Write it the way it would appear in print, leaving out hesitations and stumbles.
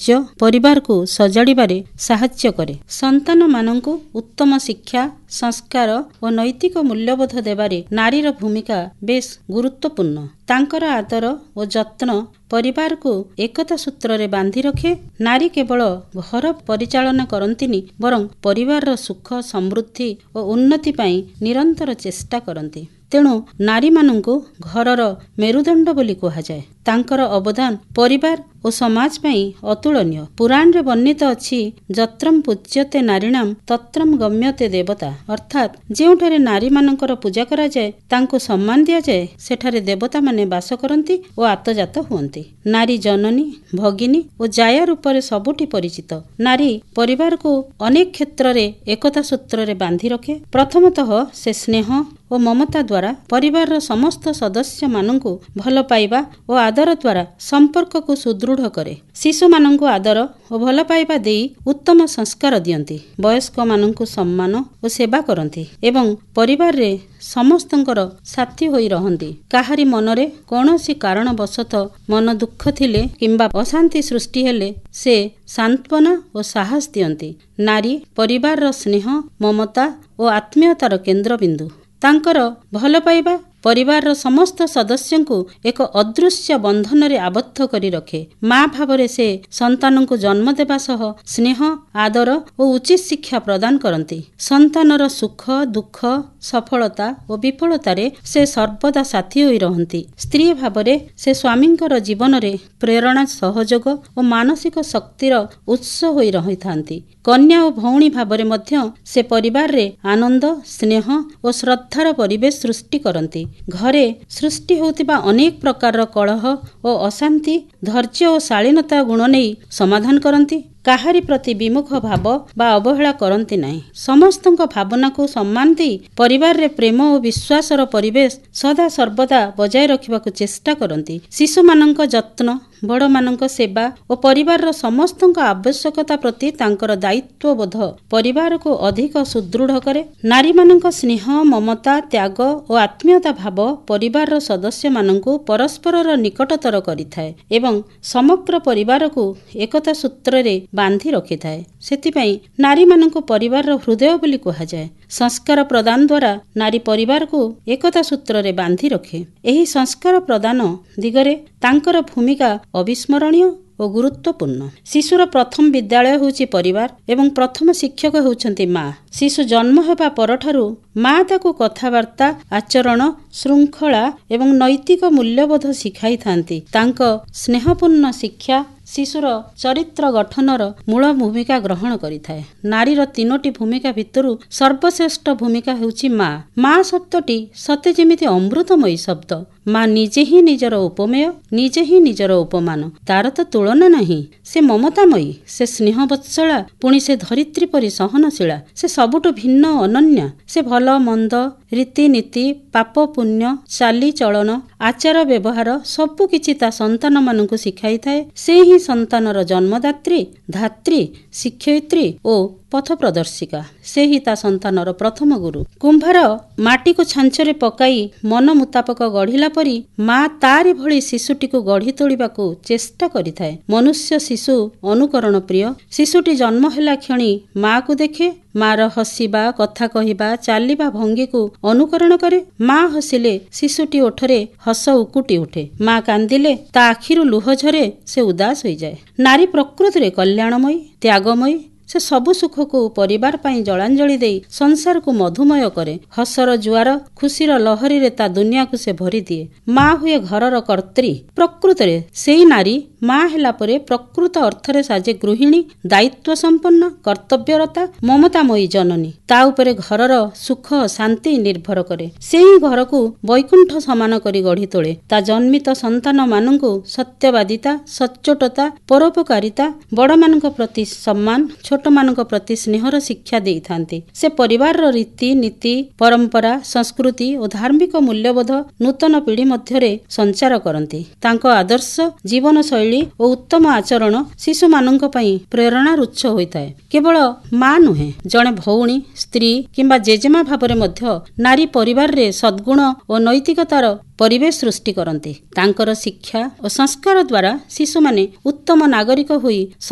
ଧୈର୍ଯ୍ୟ ପରିବାରକୁ ସଜାଡ଼ିବାରେ ସାହାଯ୍ୟ କରେ। ସନ୍ତାନମାନଙ୍କୁ ଉତ୍ତମ ଶିକ୍ଷା, ସଂସ୍କାର ଓ ନୈତିକ ମୂଲ୍ୟବୋଧ ଦେବାରେ ନାରୀର ଭୂମିକା ବେଶ୍ ଗୁରୁତ୍ୱପୂର୍ଣ୍ଣ। ତାଙ୍କର ଆଦର ଓ ଯତ୍ନ ପରିବାରକୁ ଏକତା ସୂତ୍ରରେ ବାନ୍ଧି ରଖେ। ନାରୀ କେବଳ ଘର ପରିଚାଳନା କରନ୍ତିନି, ବରଂ ପରିବାରର ସୁଖ, ସମୃଦ୍ଧି ଓ ଉନ୍ନତି ପାଇଁ ନିରନ୍ତର ଚେଷ୍ଟା କରନ୍ତି। ତେଣୁ ନାରୀମାନଙ୍କୁ ଘରର ମେରୁଦଣ୍ଡ ବୋଲି କୁହାଯାଏ। ତାଙ୍କର ଅବଦାନ ପରିବାର ଓ ସମାଜ ପାଇଁ ଅତୁଳନୀୟ। ପୁରାଣରେ ବର୍ଣ୍ଣିତ ଅଛି, ଯତ୍ରମ୍ ପୂଜ୍ୟତେ ନାରୀଣାମ୍ ତତ୍ରମ୍ ଗମ୍ୟତେ ଦେବତା। ଅର୍ଥାତ୍ ଯେଉଁଠାରେ ନାରୀମାନଙ୍କର ପୂଜା କରାଯାଏ, ତାଙ୍କୁ ସମ୍ମାନ ଦିଆଯାଏ, ସେଠାରେ ଦେବତାମାନେ ବାସ କରନ୍ତି ଓ ଆତଜାତ ହୁଅନ୍ତି। ନାରୀ ଜନନୀ, ଭଗିନୀ ଓ ଜାୟା ରୂପରେ ସବୁଠି ପରିଚିତ। ନାରୀ ପରିବାରକୁ ଅନେକ କ୍ଷେତ୍ରରେ ଏକତା ସୂତ୍ରରେ ବାନ୍ଧି ରଖେ। ପ୍ରଥମତଃ ସେ ସ୍ନେହ ଓ ମମତା ଦ୍ୱାରା ପରିବାରର ସମସ୍ତ ସଦସ୍ୟମାନଙ୍କୁ ଭଲ ପାଇବା ଓ ଆଦର ଦ୍ୱାରା ସମ୍ପର୍କକୁ ସୁଦୃଢ଼ କରେ। ଶିଶୁମାନଙ୍କୁ ଆଦର ଓ ଭଲ ପାଇବା ଦେଇ ଉତ୍ତମ ସଂସ୍କାର ଦିଅନ୍ତି। ବୟସ୍କମାନଙ୍କୁ ସମ୍ମାନ ଓ ସେବା କରନ୍ତି ଏବଂ ପରିବାରରେ ସମସ୍ତଙ୍କର ସାଥୀ ହୋଇ ରହନ୍ତି। କାହାରି ମନରେ କୌଣସି କାରଣବଶତଃ ମନ ଦୁଃଖ ଥିଲେ କିମ୍ବା ଅଶାନ୍ତି ସୃଷ୍ଟି ହେଲେ ସେ ସାନ୍ତ୍ୱନା ଓ ସାହସ ଦିଅନ୍ତି। ନାରୀ ପରିବାରର ସ୍ନେହ, ମମତା ଓ ଆତ୍ମୀୟତାର କେନ୍ଦ୍ରବିନ୍ଦୁ। ତାଙ୍କର ଭଲ ପାଇବା ପରିବାରର ସମସ୍ତ ସଦସ୍ୟଙ୍କୁ ଏକ ଅଦୃଶ୍ୟ ବନ୍ଧନରେ ଆବଦ୍ଧ କରି ରଖେ। ମା ଭାବରେ ସେ ସନ୍ତାନଙ୍କୁ ଜନ୍ମ ଦେବା ସହ ସ୍ନେହ, ଆଦର ଓ ଉଚିତ ଶିକ୍ଷା ପ୍ରଦାନ କରନ୍ତି। ସନ୍ତାନର ସୁଖ, ଦୁଃଖ, ସଫଳତା ଓ ବିଫଳତାରେ ସେ ସର୍ବଦା ସାଥୀ ହୋଇ ରହନ୍ତି। ସ୍ତ୍ରୀ ଭାବରେ ସେ ସ୍ୱାମୀଙ୍କର ଜୀବନରେ ପ୍ରେରଣା, ସହଯୋଗ ଓ ମାନସିକ ଶକ୍ତିର ଉତ୍ସ ହୋଇ ରହିଥାନ୍ତି। କନ୍ୟା ଓ ଭଉଣୀ ଭାବରେ ମଧ୍ୟ ସେ ପରିବାରରେ ଆନନ୍ଦ, ସ୍ନେହ ଓ ଶ୍ରଦ୍ଧାର ପରିବେଶ ସୃଷ୍ଟି କରନ୍ତି। ଘରେ ସୃଷ୍ଟି ହେଉଥିବା ଅନେକ ପ୍ରକାରର କଳହ ଓ ଅଶାନ୍ତି ଧୈର୍ଯ୍ୟ ଓ ଶାଳୀନତା ଗୁଣ ନେଇ ସମାଧାନ କରନ୍ତି। କାହାରି ପ୍ରତି ବିମୁଖ ଭାବ ବା ଅବହେଳା କରନ୍ତି ନାହିଁ। ସମସ୍ତଙ୍କ ଭାବନାକୁ ସମ୍ମାନ ଦେଇ ପରିବାରରେ ପ୍ରେମ ଓ ବିଶ୍ୱାସର ପରିବେଶ ସଦା ସର୍ବଦା ବଜାୟ ରଖିବାକୁ ଚେଷ୍ଟା କରନ୍ତି। ଶିଶୁମାନଙ୍କ ଯତ୍ନ, ବଡ଼ମାନଙ୍କ ସେବା ଓ ପରିବାରର ସମସ୍ତଙ୍କ ଆବଶ୍ୟକତା ପ୍ରତି ତାଙ୍କର ଦାୟିତ୍ୱବୋଧ ପରିବାରକୁ ଅଧିକ ସୁଦୃଢ଼ କରେ। ନାରୀମାନଙ୍କ ସ୍ନେହ, ମମତା, ତ୍ୟାଗ ଓ ଆତ୍ମୀୟତା ଭାବ ପରିବାରର ସଦସ୍ୟମାନଙ୍କୁ ପରସ୍ପରର ନିକଟତର କରିଥାଏ ଏବଂ ସମଗ୍ର ପରିବାରକୁ ଏକତା ସୂତ୍ରରେ ବାନ୍ଧି ରଖିଥାଏ। ସେଥିପାଇଁ ନାରୀମାନଙ୍କୁ ପରିବାରର ହୃଦୟ ବୋଲି କୁହାଯାଏ। ସଂସ୍କାର ପ୍ରଦାନ ଦ୍ୱାରା ନାରୀ ପରିବାରକୁ ଏକତା ସୂତ୍ରରେ ବାନ୍ଧି ରଖେ। ଏହି ସଂସ୍କାର ପ୍ରଦାନ ଦିଗରେ ତାଙ୍କର ଭୂମିକା ଅବିସ୍ମରଣୀୟ ଓ ଗୁରୁତ୍ୱପୂର୍ଣ୍ଣ। ଶିଶୁର ପ୍ରଥମ ବିଦ୍ୟାଳୟ ହେଉଛି ପରିବାର ଏବଂ ପ୍ରଥମ ଶିକ୍ଷକ ହେଉଛନ୍ତି ମା। ଶିଶୁ ଜନ୍ମ ହେବା ପରଠାରୁ ମା ତାକୁ କଥାବାର୍ତ୍ତା, ଆଚରଣ, ଶୃଙ୍ଖଳା ଏବଂ ନୈତିକ ମୂଲ୍ୟବୋଧ ଶିଖାଇଥାନ୍ତି। ତାଙ୍କ ସ୍ନେହପୂର୍ଣ୍ଣ ଶିକ୍ଷା ଶିଶୁର ଚରିତ୍ର ଗଠନର ମୂଳ ଭୂମିକା ଗ୍ରହଣ କରିଥାଏ। ନାରୀର ତିନୋଟି ଭୂମିକା ଭିତରୁ ସର୍ବଶ୍ରେଷ୍ଠ ଭୂମିକା ହେଉଛି ମା। ମା ଶବ୍ଦଟି ସତେ ଯେମିତି ଅମୃତମୟୀ ଶବ୍ଦ। ମା ନିଜେ ହିଁ ନିଜର ଉପମେୟ, ନିଜେ ହିଁ ନିଜର ଉପମାନ। ତାର ତ ତୁଳନା ନାହିଁ। ସେ ମମତାମୟୀ, ସେ ସ୍ନେହବତ୍ସଳା, ପୁଣି ସେ ଧରିତ୍ରୀ ପରି ସହନଶୀଳା। ସେ ସବୁଠୁ ଭିନ୍ନ, ଅନନ୍ୟା। ସେ ଭଲ ମନ୍ଦ, ରୀତିନୀତି, ପାପ ପୁଣ୍ୟ, ଚାଲିଚଳନ, ଆଚାର ବ୍ୟବହାର ସବୁକିଛି ତା ସନ୍ତାନମାନଙ୍କୁ ଶିଖାଇଥାଏ। ସେ ହିଁ ସନ୍ତାନର ଜନ୍ମଦାତ୍ରୀ, ଧାତ୍ରୀ, ଶିକ୍ଷୟିତ୍ରୀ ଓ ପଥ ପ୍ରଦର୍ଶିକା। ସେ ହିଁ ତା ସନ୍ତାନର ପ୍ରଥମ ଗୁରୁ। କୁମ୍ଭାର ମାଟିକୁ ଛାଞ୍ଚରେ ପକାଇ ମନ ମୁତାବକ ଗଢ଼ିଲା ପରି ମା ତାରି ଭଳି ଶିଶୁଟିକୁ ଗଢ଼ି ତୋଳିବାକୁ ଚେଷ୍ଟା କରିଥାଏ। ମନୁଷ୍ୟ ଶିଶୁ ଅନୁକରଣ ପ୍ରିୟ। ଶିଶୁଟି ଜନ୍ମ ହେଲା କ୍ଷଣି ମାକୁ ଦେଖେ। ମାର ହସିବା, କଥା କହିବା, ଚାଲିବା ଭଙ୍ଗୀକୁ ଅନୁକରଣ କରେ। ମା ହସିଲେ ଶିଶୁଟି ଓଠରେ ହସ ଉକୁଟି ଉଠେ। ମା କାନ୍ଦିଲେ ତା ଆଖିରୁ ଲୁହ ଝରେ, ସେ ଉଦାସ ହୋଇଯାଏ। ନାରୀ ପ୍ରକୃତିରେ କଲ୍ୟାଣମୟୀ, ତ୍ୟାଗମୟୀ। ସେ ସବୁ ସୁଖକୁ ପରିବାର ପାଇଁ ଜଳାଞ୍ଜଳି ଦେଇ ସଂସାରକୁ ମଧୁମୟ କରେ। ହସର ଜୁଆର, ଖୁସିର ଲହରୀରେ ତା ଦୁନିଆକୁ ସେ ଭରିଦିଏ। ମା ହୁଏ ଘରର କର୍ତ୍ରୀ। ପ୍ରକୃତରେ ସେଇ ନାରୀ ମା ହେଲା ପରେ ପ୍ରକୃତ ଅର୍ଥରେ ସାଜେ ଗୃହିଣୀ, ଦାୟିତ୍ୱ ସମ୍ପନ୍ନ, କର୍ତ୍ତବ୍ୟରତା, ମମତାମୟୀ ଜନନୀ। ତା ଉପରେ ଘରର ସୁଖ ଶାନ୍ତି ନିର୍ଭର କରେ। ସେହି ଘରକୁ ବୈକୁଣ୍ଠ ସମାନ କରି ଗଢ଼ି ତୋଳେ। ତା ଜନ୍ମିତ ସନ୍ତାନମାନଙ୍କୁ ସତ୍ୟବାଦିତା, ସଚ୍ଚୋଟତା, ପରୋପକାରିତା, ବଡ଼ମାନଙ୍କ ପ୍ରତି ସମ୍ମାନ, ଛୋଟମାନଙ୍କ ପ୍ରତି ସ୍ନେହର ଶିକ୍ଷା ଦେଇଥାନ୍ତି। ସେ ପରିବାରର ରୀତି ନୀତି, ପରମ୍ପରା, ସଂସ୍କୃତି ଓ ଧାର୍ମିକ ମୂଲ୍ୟବୋଧ ନୂତନ ପିଢ଼ି ମଧ୍ୟରେ ସଞ୍ଚାର କରନ୍ତି। ତାଙ୍କ ଆଦର୍ଶ, ଜୀବନଶୈଳୀ ଓ ଉତ୍ତମ ଆଚରଣ ଶିଶୁମାନଙ୍କ ପାଇଁ ପ୍ରେରଣାର ଉତ୍ସ ହୋଇଥାଏ। କେବଳ ମା ନୁହେଁ, ଜଣେ ଭଉଣୀ, ସ୍ତ୍ରୀ କିମ୍ବା ଜେଜେମା ଭାବରେ ମଧ୍ୟ ନାରୀ ପରିବାରରେ ସଦ୍ଗୁଣ ଓ ନୈତିକତାର ପରିବେଶ ସୃଷ୍ଟି କରନ୍ତି। ତାଙ୍କର ଶିକ୍ଷା ଓ ସଂସ୍କାର ଦ୍ୱାରା ଶିଶୁମାନେ ଉତ୍ତମ ନାଗରିକ ହୋଇ